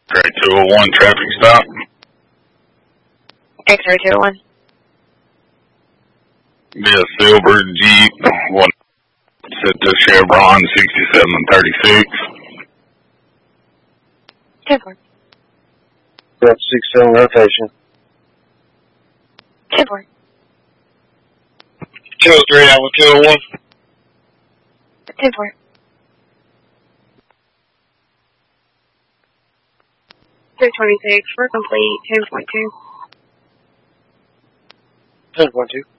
X-ray 201 traffic stop. X-ray 201. Be a silver Jeep, one set to Chevron 6736. 10-4. Got 6-7 rotation. 10-4. 203, Alpha 201. 10-4. 326, we're complete, 10.2. 10.2.